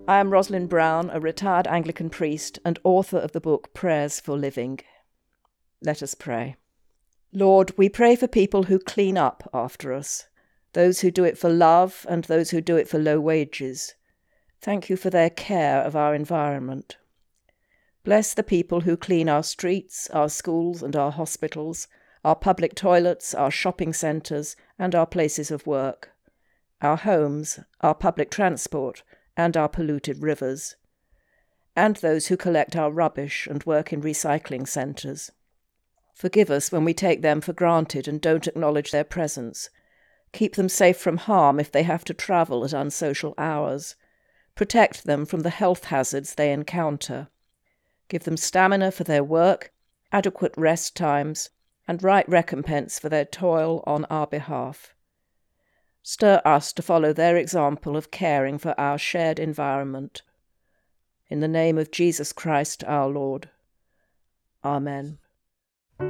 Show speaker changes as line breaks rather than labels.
I am Rosalind Brown, a retired Anglican priest and author of the book Prayers for Living. Let us pray. Lord, we pray for people who clean up after us, those who do it for love and those who do it for low wages. Thank you for their care of our environment. Bless the people who clean our streets, our schools and our hospitals, our public toilets, our shopping centres and our places of work, our homes, our public transport and our polluted rivers, and those who collect our rubbish and work in recycling centres. Forgive us when we take them for granted and don't acknowledge their presence. Keep them safe from harm if they have to travel at unsocial hours. Protect them from the health hazards they encounter. Give them stamina for their work, adequate rest times, and right recompense for their toil on our behalf. Stir us to follow their example of caring for our shared environment. In the name of Jesus Christ our Lord. Amen.